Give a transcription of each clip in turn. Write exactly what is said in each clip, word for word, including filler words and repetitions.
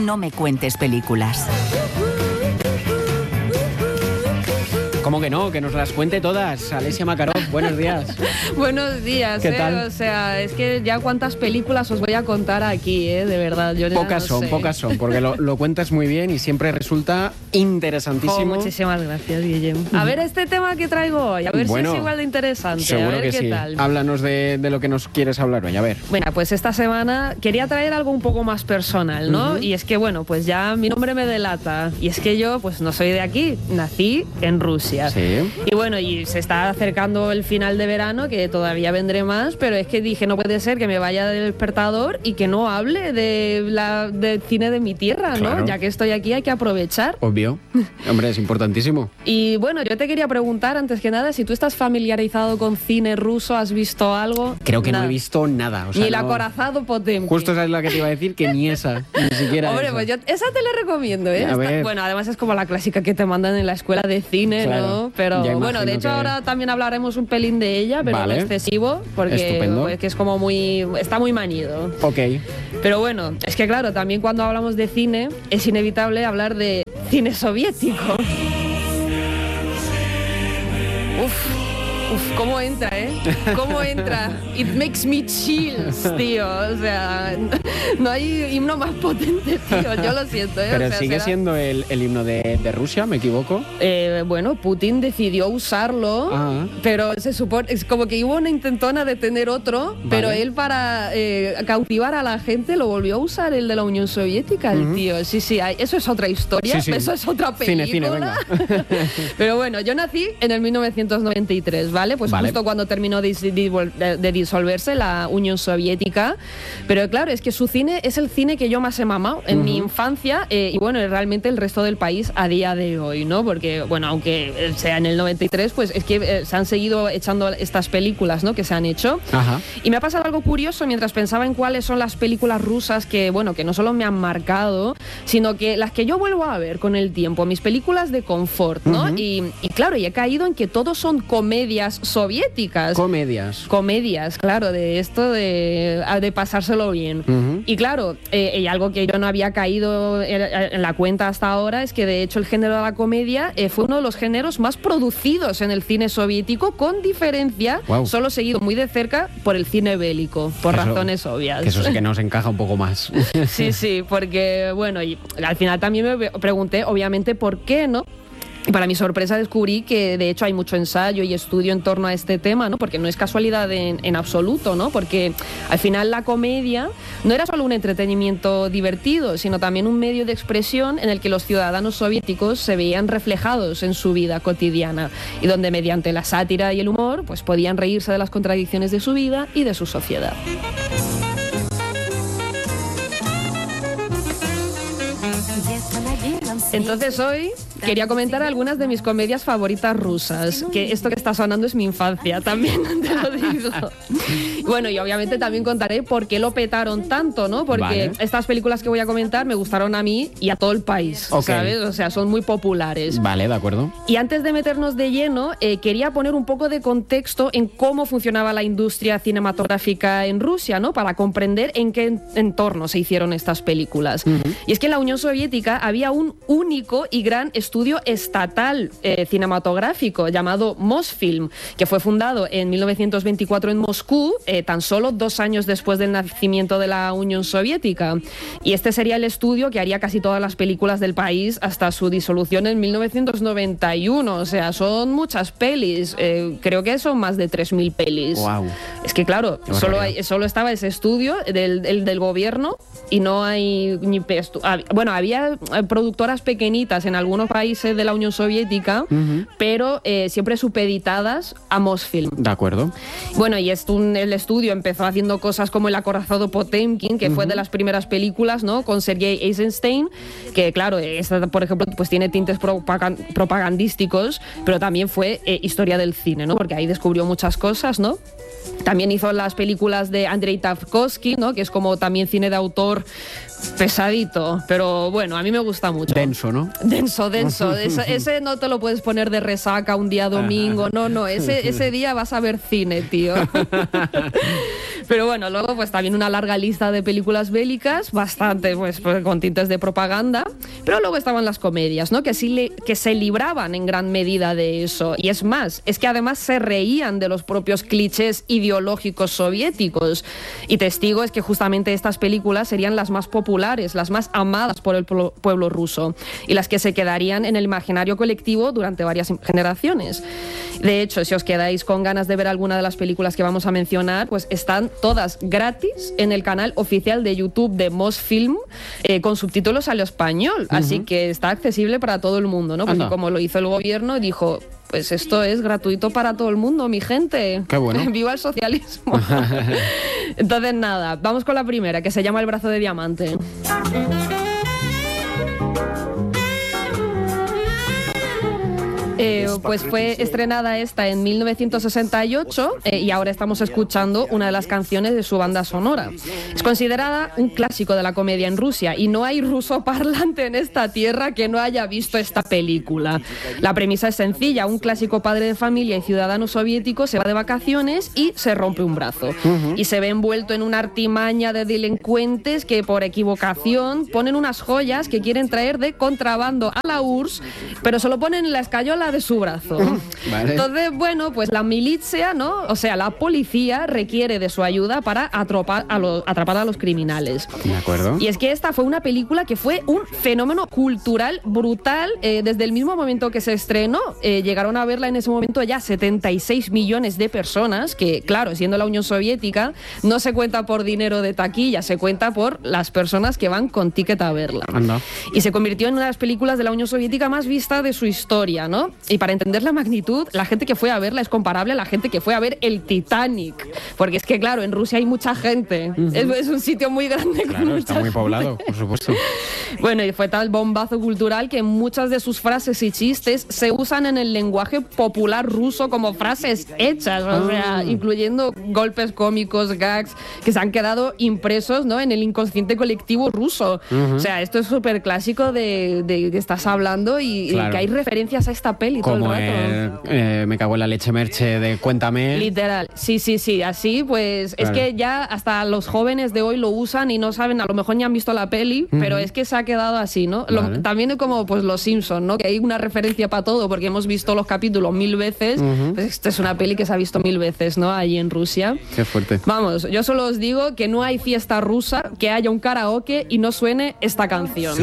no me cuentes películas. ¿Cómo que no? Que nos las cuente todas. Alessia Makarov, buenos días. Buenos días, ¿Qué eh. tal? O sea, es que ya cuántas películas os voy a contar aquí, eh, de verdad. Yo Pocas no son, sé. pocas son, porque lo, lo cuentas muy bien y siempre resulta interesantísimo. Oh, muchísimas gracias, Guillem. A ver este tema que traigo hoy, a ver bueno, si es igual de interesante. Seguro a ver que qué sí. tal. Háblanos de, de lo que nos quieres hablar hoy, a ver. Bueno, pues esta semana quería traer algo un poco más personal, ¿no? Uh-huh. Y es que, bueno, pues ya mi nombre me delata. Y es que yo, pues no soy de aquí, nací en Rusia. Sí. Y bueno, y se está acercando el final de verano, que todavía vendré más, pero es que dije, no puede ser que me vaya del despertador y que no hable de la, del cine de mi tierra, Claro. ¿no? Ya que estoy aquí hay que aprovechar. Obvio. Hombre, es importantísimo. Y bueno, yo te quería preguntar, antes que nada, si tú estás familiarizado con cine ruso, ¿has visto algo? Creo que Nada. no he visto nada. O sea, Ni el no- acorazado Potemkin. Justo esa es la que te iba a decir, que ni esa, ni siquiera Hombre, esa. pues yo esa te la recomiendo, ¿eh? A Está- ver. bueno, además es como la clásica que te mandan en la escuela de cine, Claro. ¿no? Pero Ya bueno, de imagino hecho que- ahora también hablaremos un pelín de ella, pero Vale. no excesivo, porque Estupendo. pues, que es como muy... está muy manido. Ok. Pero bueno, es que claro, también cuando hablamos de cine es inevitable hablar de cine soviético. Uf, uf, cómo entra, ¿eh? Cómo entra. It makes me chills, tío. O sea, no hay himno más potente, tío. Yo lo siento, ¿eh? Pero O sea, sigue será- siendo el, el himno de, de Rusia, ¿me equivoco? Eh, bueno, Putin decidió usarlo, Ah. pero se supone, es como que hubo una intentona de tener otro, Vale. pero él para eh, cautivar a la gente lo volvió a usar, el de la Unión Soviética, el Ujú. tío. Sí, sí, hay- eso es otra historia, Sí, sí. eso es otra película. Cine, cine, venga. Pero bueno, yo nací en el mil novecientos noventa y tres, ¿vale? Pues Vale. justo cuando terminó de, de- de disolverse la Unión Soviética. Pero claro, es que su cine es el cine que yo más he mamado en mi infancia eh, y bueno, realmente el resto del país a día de hoy, ¿no? Porque, bueno, aunque sea en el noventa y tres, pues es que eh, se han seguido echando estas películas, ¿no? Que se han hecho. Ajá. Y me ha pasado algo curioso mientras pensaba en cuáles son las películas rusas que, bueno, que no solo me han marcado, sino que las que yo vuelvo a ver con el tiempo, mis películas de confort, ¿no? Ujú. y, y claro, y he caído en que todos son comedias soviéticas. Comedias. Comedias, claro, de esto de, de pasárselo bien. Ujú. Y claro, eh, y algo que yo no había caído en, en la cuenta hasta ahora es que de hecho el género de la comedia eh, fue uno de los géneros más producidos en el cine soviético, con diferencia, Guau. solo seguido muy de cerca por el cine bélico, por Eso- razones obvias. Que eso sí que nos encaja un poco más. Sí, sí, porque bueno, y al final también me pregunté, obviamente, por qué, ¿no? Y para mi sorpresa descubrí que de hecho hay mucho ensayo y estudio en torno a este tema, ¿no? Porque no es casualidad en, en absoluto, ¿no? Porque al final la comedia no era solo un entretenimiento divertido, sino también un medio de expresión en el que los ciudadanos soviéticos se veían reflejados en su vida cotidiana y donde mediante la sátira y el humor pues podían reírse de las contradicciones de su vida y de su sociedad. Entonces hoy quería comentar algunas de mis comedias favoritas rusas, que esto que está sonando es mi infancia, también te lo digo. Bueno, y obviamente también contaré por qué lo petaron tanto, ¿no? Porque Vale. estas películas que voy a comentar me gustaron a mí y a todo el país, Ok. ¿sabes? O sea, son muy populares. Vale, de acuerdo. Y antes de meternos de lleno, eh, quería poner un poco de contexto en cómo funcionaba la industria cinematográfica en Rusia, ¿no? Para comprender en qué en- entorno se hicieron estas películas. Y es que en la Unión Soviética había un único y gran estudio estatal eh, cinematográfico llamado Mosfilm, que fue fundado en mil novecientos veinticuatro en Moscú, eh, tan solo dos años después del nacimiento de la Unión Soviética. Y este sería el estudio que haría casi todas las películas del país hasta su disolución en mil novecientos noventa y uno. O sea, son muchas pelis. Eh, creo que son más de tres mil pelis. Guau. Es que claro, Qué solo, barbaridad. hay- solo estaba ese estudio del, del, del gobierno y no hay ni pestu- hab- bueno, había eh, productoras pequeñitas en algunos países de la Unión Soviética, pero eh, siempre supeditadas a Mosfilm. De acuerdo. Bueno, y esto, un- el estudio empezó haciendo cosas como El acorazado Potemkin, que fue de las primeras películas, ¿no? Con Sergei Eisenstein, que claro, esta, por ejemplo, pues tiene tintes propagan- propagandísticos, pero también fue eh, historia del cine, ¿no? Porque ahí descubrió muchas cosas, ¿no? También hizo las películas de Andrei Tarkovsky, ¿no? Que es como también cine de autor pesadito, pero bueno, a mí me gusta mucho. Denso, ¿no? Denso, denso. Ese, ese no te lo puedes poner de resaca un día domingo, no, no, ese, ese día vas a ver cine, tío. Pero bueno, luego pues también una larga lista de películas bélicas, bastante pues con tintes de propaganda, pero luego estaban las comedias, ¿no? Que sí le, que se libraban en gran medida de eso. Y es más, es que además se reían de los propios clichés ideológicos soviéticos. Y testigo es que justamente estas películas serían las más populares, las más amadas por el pueblo ruso y las que se quedarían en el imaginario colectivo durante varias generaciones. De hecho, si os quedáis con ganas de ver alguna de las películas que vamos a mencionar, pues están todas gratis en el canal oficial de YouTube de Mosfilm, eh, con subtítulos al español, uh-huh. Así que está accesible para todo el mundo, ¿no? Porque Anda. Como lo hizo el gobierno, dijo... Pues esto es gratuito para todo el mundo, mi gente. Qué bueno. ¡Viva el socialismo! Entonces, nada, vamos con la primera, que se llama El brazo de diamante. Eh, pues fue estrenada esta en mil novecientos sesenta y ocho eh, y ahora estamos escuchando una de las canciones de su banda sonora. Es considerada un clásico de la comedia en Rusia y no hay ruso parlante en esta tierra que no haya visto esta película. La premisa es sencilla: un clásico padre de familia y ciudadano soviético se va de vacaciones y se rompe un brazo. Uh-huh. Y se ve envuelto en una artimaña de delincuentes que por equivocación ponen unas joyas que quieren traer de contrabando a la U R S S, pero se lo ponen en la escayola de su brazo. Vale. Entonces, bueno, pues la milicia, ¿no? O sea, la policía requiere de su ayuda para atrapar a, lo, atrapar a los criminales. De acuerdo. Y es que esta fue una película que fue un fenómeno cultural brutal. Eh, desde el mismo momento que se estrenó, eh, llegaron a verla en ese momento ya setenta y seis millones de personas, que claro, siendo la Unión Soviética, no se cuenta por dinero de taquilla, se cuenta por las personas que van con ticket a verla. Anda. Y se convirtió en una de las películas de la Unión Soviética más vista de su historia, ¿no? Y para entender la magnitud, la gente que fue a verla es comparable a la gente que fue a ver el Titanic. Porque es que, claro, en Rusia hay mucha gente. Uh-huh. es, es un sitio muy grande. Claro, con está muy gente. Poblado, por supuesto. Bueno, y fue tal bombazo cultural que muchas de sus frases y chistes se usan en el lenguaje popular ruso como frases hechas, o uh. sea, incluyendo golpes cómicos, gags, que se han quedado impresos, ¿no?, en el inconsciente colectivo ruso. Uh-huh. O sea, esto es súper clásico de, de que estás hablando y, claro. y que hay referencias a esta peli como todo el rato. El, eh, me cago en la leche merche de Cuéntame. Literal, sí, sí, sí, así pues claro. Es que ya hasta los jóvenes de hoy lo usan y no saben, a lo mejor ni han visto la peli, uh-huh. pero es que se ha quedado así, ¿no? Vale. Lo, también es como pues los Simpsons, ¿no? Que hay una referencia para todo porque hemos visto los capítulos mil veces, uh-huh. pues esta es una peli que se ha visto mil veces, ¿no? Allí en Rusia. Qué fuerte. Vamos, yo solo os digo que no hay fiesta rusa que haya un karaoke y no suene esta canción.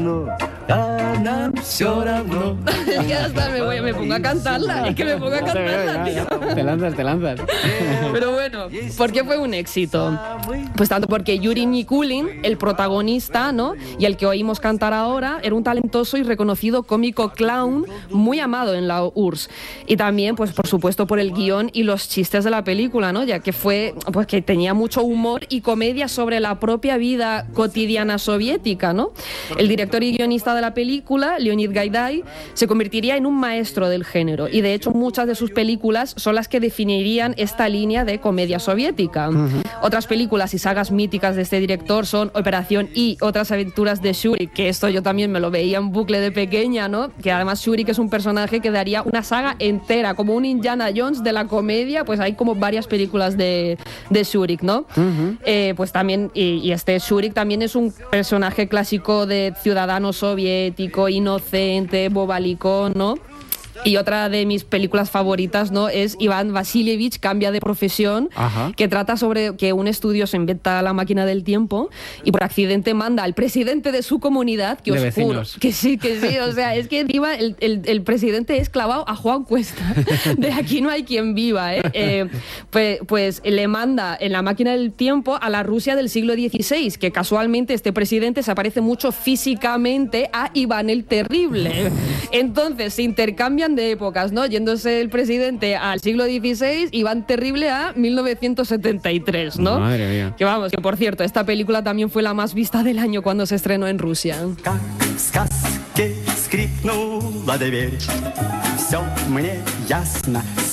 Es que hasta me, voy, me pongo a cantarla, es que me pongo a cantarla, tío. Te lanzas, te lanzas. Pero bueno, ¿por qué fue un éxito? Pues tanto porque Yuri Nikulin, el protagonista, ¿no?, y el que oímos cantar ahora, era un talentoso y reconocido cómico clown muy amado en la U R S S. Y también, pues por supuesto, por el guión y los chistes de la película, ¿no?, ya que fue, pues que tenía mucho humor y comedia sobre la propia vida cotidiana soviética, ¿no? El director y guionista de la película, Leonid Gaidai, se convertiría en un maestro del género y de hecho muchas de sus películas son las que definirían esta línea de comedia soviética. Uh-huh. Otras películas y sagas míticas de este director son Operación Y, Otras aventuras de Shuri, que esto yo también me lo veía en bucle de pequeña, ¿no? Que además Shuri, que es un personaje que daría una saga entera, como un Indiana Jones de la comedia, pues hay como varias películas de, de Shuri, ¿no? Uh-huh. Eh, pues también, y, y este Shuri también es un personaje clásico de ciudadano soviético, inocente, bobalicón, ¿no? Y otra de mis películas favoritas, ¿no?, es Iván Vasilievich cambia de profesión. Ajá. Que trata sobre que un estudioso inventa la máquina del tiempo y por accidente manda al presidente de su comunidad, que os juro que sí, que sí, o sea, es que encima el, el, el presidente es clavado a Juan Cuesta, de Aquí no hay quien viva, ¿eh? eh pues, pues le manda en la máquina del tiempo a la Rusia del siglo dieciséis, que casualmente este presidente se parece mucho físicamente a Iván el Terrible. Entonces se intercambian de épocas, ¿no? Yéndose el presidente al siglo dieciséis, Iván Terrible a mil novecientos setenta y tres, ¿no? Madre mía. Que vamos, que por cierto, esta película también fue la más vista del año cuando se estrenó en Rusia.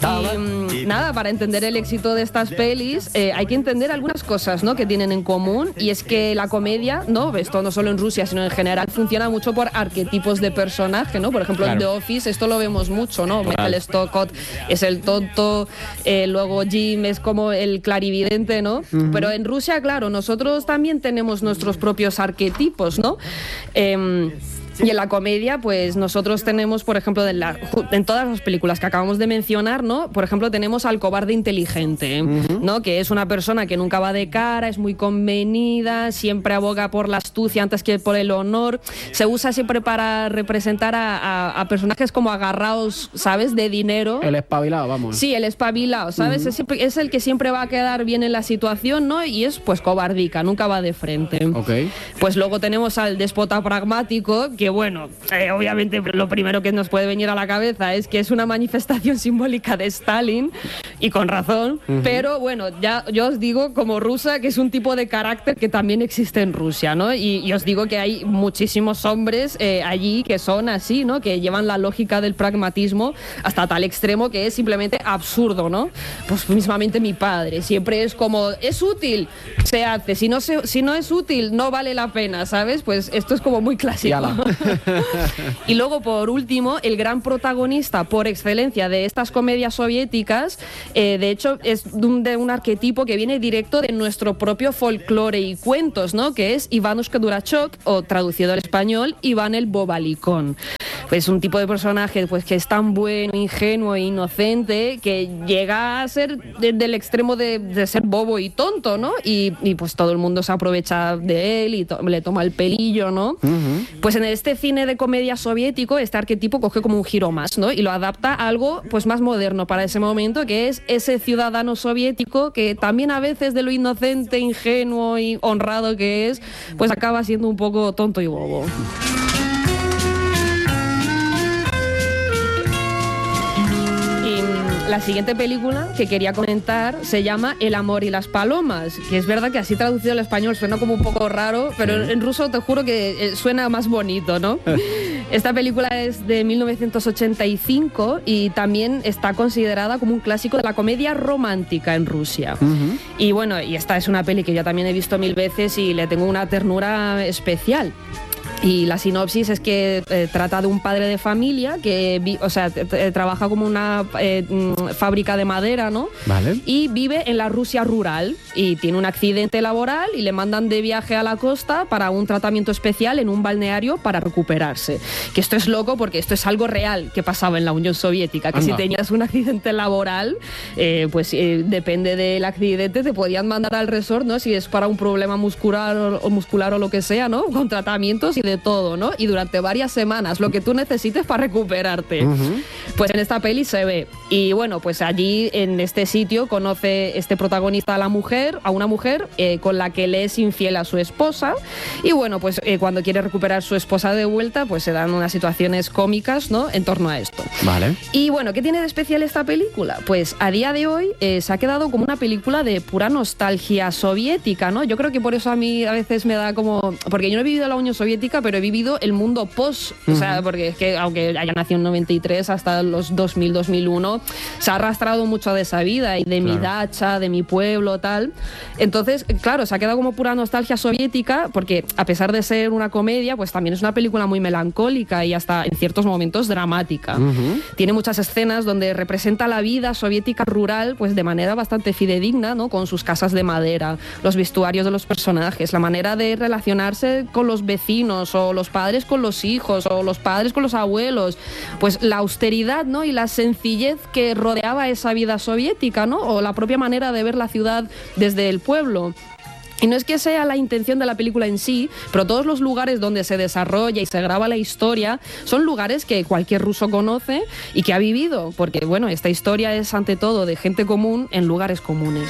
Y mmm, nada, para entender el éxito de estas pelis eh, hay que entender algunas cosas, ¿no?, que tienen en común, y es que la comedia, ¿no?, esto no solo en Rusia, sino en general, funciona mucho por arquetipos de personaje, ¿no? Por ejemplo, claro. en The Office esto lo vemos mucho, ¿no? Michael Scott es el tonto, eh, luego Jim es como el clarividente, ¿no? Uh-huh. Pero en Rusia, claro, nosotros también tenemos nuestros propios arquetipos, ¿no? Eh, Y en la comedia, pues nosotros tenemos, por ejemplo, en, la, en todas las películas que acabamos de mencionar, ¿no? Por ejemplo, tenemos al cobarde inteligente, uh-huh. ¿no? Que es una persona que nunca va de cara, es muy convenida, siempre aboga por la astucia antes que por el honor. Se usa siempre para representar a, a, a personajes como agarrados, ¿sabes?, de dinero. El espabilado, vamos. Sí, el espabilado, ¿sabes? Uh-huh. es, es el que siempre va a quedar bien en la situación, ¿no? Y es, pues, cobardica, nunca va de frente. Okay. Pues luego tenemos al déspota pragmático, que bueno, eh, obviamente lo primero que nos puede venir a la cabeza es que es una manifestación simbólica de Stalin, y con razón, uh-huh. pero bueno, ya yo os digo como rusa que es un tipo de carácter que también existe en Rusia, ¿no? Y, y os digo que hay muchísimos hombres eh, allí que son así, ¿no? Que llevan la lógica del pragmatismo hasta tal extremo que es simplemente absurdo, ¿no? Pues mismamente mi padre siempre es como, es útil, se hace, si no, se, si no es útil no vale la pena, ¿sabes? Pues esto es como muy clásico. Y luego, por último, el gran protagonista por excelencia de estas comedias soviéticas, eh, de hecho, es de un, de un arquetipo que viene directo de nuestro propio folclore y cuentos, ¿no? Que es Ivanushka Durachok, o traducido al español, Iván el Bobalicón. Pues un tipo de personaje pues que es tan bueno, ingenuo e inocente que llega a ser de, del extremo de, de ser bobo y tonto, ¿no? Y, y pues todo el mundo se aprovecha de él y to- le toma el pelillo, ¿no? Uh-huh. Pues en este cine de comedia soviético, este arquetipo coge como un giro más, ¿no? Y lo adapta a algo pues más moderno para ese momento, que es ese ciudadano soviético que también a veces, de lo inocente, ingenuo y honrado que es, pues acaba siendo un poco tonto y bobo. La siguiente película que quería comentar se llama El amor y las palomas, que es verdad que así traducido al español suena como un poco raro, pero en ruso te juro que suena más bonito, ¿no? Esta película es de mil novecientos ochenta y cinco y también está considerada como un clásico de la comedia romántica en Rusia. Uh-huh. Y bueno, y esta es una peli que yo también he visto mil veces y le tengo una ternura especial. Y la sinopsis es que eh, trata de un padre de familia que vi, o sea, t- t- trabaja como una eh, fábrica de madera, ¿no? Vale. Y vive en la Rusia rural y tiene un accidente laboral y le mandan de viaje a la costa para un tratamiento especial en un balneario para recuperarse. Que esto es loco porque esto es algo real que pasaba en la Unión Soviética, que Anda. Si tenías un accidente laboral, eh, pues eh, depende del accidente, te podían mandar al resort, ¿no? Si es para un problema muscular o, o muscular o lo que sea, ¿no? Con tratamientos y de todo, ¿no? Y durante varias semanas, lo que tú necesites para recuperarte. Uh-huh. Pues en esta peli se ve. Y bueno, pues allí en este sitio conoce este protagonista a la mujer, a una mujer eh, con la que le es infiel a su esposa. Y bueno, pues eh, cuando quiere recuperar su esposa de vuelta, pues se dan unas situaciones cómicas, ¿no? En torno a esto. Vale. Y bueno, ¿qué tiene de especial esta película? Pues a día de hoy eh, se ha quedado como una película de pura nostalgia soviética, ¿no? Yo creo que por eso a mí a veces me da como... Porque yo no he vivido la Unión Soviética, pero he vivido el mundo post, uh-huh. o sea, porque es que aunque haya nacido en noventa y tres hasta los dos mil, dos mil uno, se ha arrastrado mucho de esa vida y de claro. mi dacha, de mi pueblo, tal. Entonces, claro, se ha quedado como pura nostalgia soviética, porque a pesar de ser una comedia, pues también es una película muy melancólica y hasta en ciertos momentos dramática. Uh-huh. Tiene muchas escenas donde representa la vida soviética rural, pues de manera bastante fidedigna, ¿no? Con sus casas de madera, los vestuarios de los personajes, la manera de relacionarse con los vecinos o los padres con los hijos o los padres con los abuelos, pues la austeridad, ¿no? Y la sencillez que rodeaba esa vida soviética, ¿no? O la propia manera de ver la ciudad desde el pueblo. Y no es que sea la intención de la película en sí, pero todos los lugares donde se desarrolla y se graba la historia son lugares que cualquier ruso conoce y que ha vivido, porque bueno, esta historia es ante todo de gente común en lugares comunes.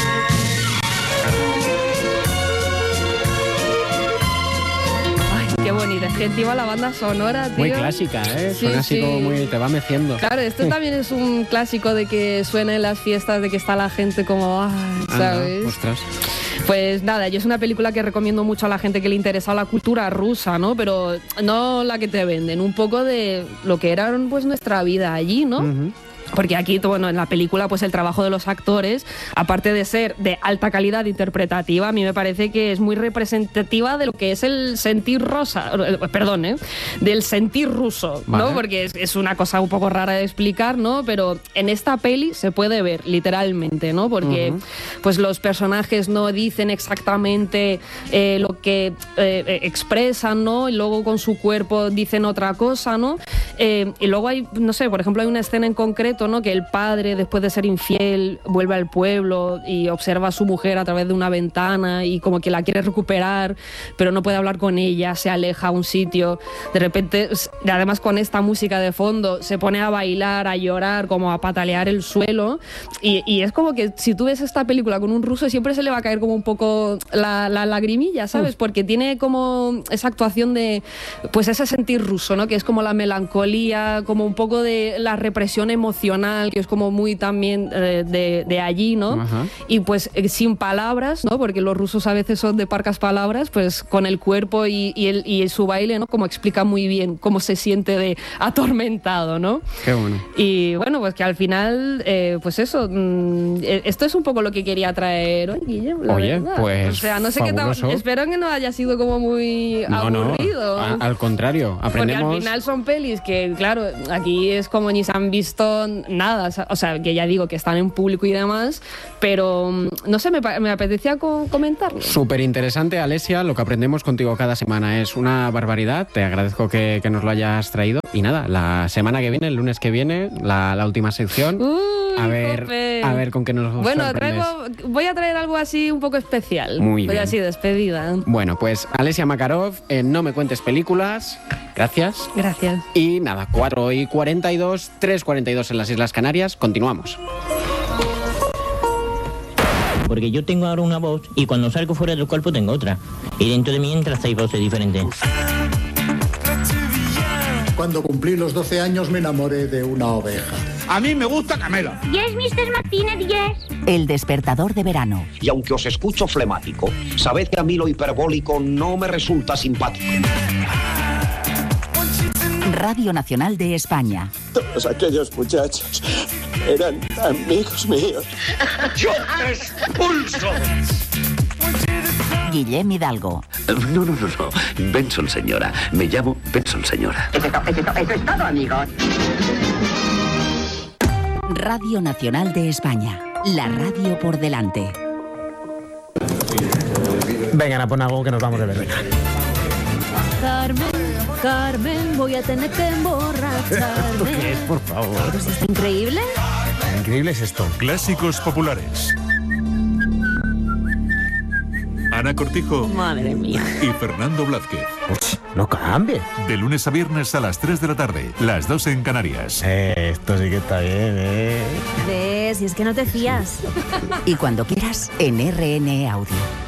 Qué bonita, es que encima la banda sonora, tío. Muy clásica, ¿eh? Sí, Suena así sí. como muy... te va meciendo. Claro, esto también es un clásico de que suena en las fiestas, de que está la gente como... Ay, ¿sabes? Anda, ostras. Pues nada, yo es una película que recomiendo mucho a la gente que le interesa la cultura rusa, ¿no? Pero no la que te venden, un poco de lo que era pues nuestra vida allí, ¿no? Uh-huh. porque aquí, bueno, en la película, pues el trabajo de los actores, aparte de ser de alta calidad interpretativa, a mí me parece que es muy representativa de lo que es el sentir rosa, perdón, ¿eh? del sentir ruso, ¿no? Vale. Porque es, es una cosa un poco rara de explicar, ¿no? Pero en esta peli se puede ver, literalmente, ¿no? Porque uh-huh. pues los personajes no dicen exactamente eh, lo que eh, expresan, ¿no? Y luego con su cuerpo dicen otra cosa, ¿no? Eh, y luego hay, no sé, por ejemplo, hay una escena en concreto, ¿no? Que el padre, después de ser infiel, vuelve al pueblo y observa a su mujer a través de una ventana y como que la quiere recuperar, pero no puede hablar con ella, se aleja a un sitio. De repente, además con esta música de fondo, se pone a bailar, a llorar, como a patalear el suelo. Y, y es como que si tú ves esta película con un ruso, siempre se le va a caer como un poco la, la lagrimilla, ¿sabes? Porque tiene como esa actuación de, pues ese sentir ruso, ¿no? Que es como la melancolía, como un poco de la represión emocional, que es como muy también eh, de, de allí, ¿no? Ajá. Y pues eh, sin palabras, ¿no? Porque los rusos a veces son de parcas palabras, pues con el cuerpo y, y, el, y su baile, ¿no? Como explica muy bien cómo se siente de atormentado, ¿no? Qué bueno. Y bueno, pues que al final, eh, pues eso, mmm, esto es un poco lo que quería traer hoy, Guillermo. Oye, verdad. pues o sea, no sé fabuloso. qué tal, espero que no haya sido como muy no, aburrido. No, a, al contrario, aprendemos. Porque al final son pelis que, claro, aquí es como ni se han visto nada, o sea, que ya digo que están en público y demás, pero no sé, me, me apetecía comentarlo. Súper interesante, Alesia, lo que aprendemos contigo cada semana es una barbaridad, te agradezco que, que nos lo hayas traído y nada, la semana que viene, el lunes que viene, la, la última sección. Uy, a ver, Jope. a ver con qué nos Bueno, sorprendes. traigo, voy a traer algo así un poco especial. Muy voy bien. así, despedida. Bueno, pues Alesia Makarov, en No me cuentes películas, gracias. Gracias. Y nada, cuatro y cuarenta y dos, tres cuarenta y dos en las Islas Canarias, continuamos. Porque yo tengo ahora una voz y cuando salgo fuera del cuerpo tengo otra. Y dentro de mí entran seis voces diferentes. Cuando cumplí los doce años me enamoré de una oveja. A mí me gusta Camela. Yes, mister Martínez, yes. El despertador de verano. Y aunque os escucho flemático, sabed que a mí lo hiperbólico no me resulta simpático. Radio Nacional de España. Todos aquellos muchachos eran amigos míos. ¡Yo te expulso! Guillem Hidalgo. No, no, no, no. Benson, señora. Me llamo Benson, señora. Eso, eso, eso es todo, amigos. Radio Nacional de España. La radio por delante. Vengan a poner algo que nos vamos de ver. Carmen, Carmen, voy a tener que emborracharme. ¿Qué es, por favor? ¿Pues es increíble? Increíble es esto. Clásicos populares. Ana Cortijo. Madre mía. Y Fernando Blázquez. Uch, no cambie. De lunes a viernes a las tres de la tarde, las dos en Canarias. Eh, esto sí que está bien, ¿eh? ¿Ves? Y es que no te fías. Y cuando quieras, en R N E Audio.